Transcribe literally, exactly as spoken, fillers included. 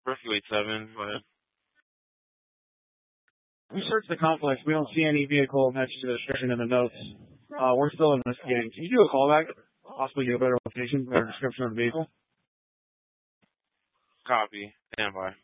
Rescue eight seven, go ahead. We searched the complex. We don't see any vehicle matched to the description in the notes. Uh, we're still investigating. Can you do a callback? Possibly get a better location, better description of the vehicle? Copy. Stand by.